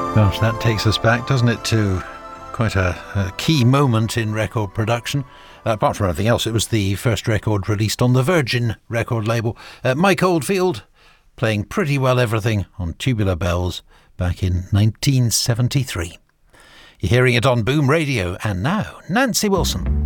Gosh, that takes us back, doesn't it, to quite a key moment in record production. Apart from everything else, it was the first record released on the Virgin record label. Mike Oldfield playing Pretty Well Everything on Tubular Bells back in 1973. You're hearing it on Boom Radio, and now Nancy Wilson.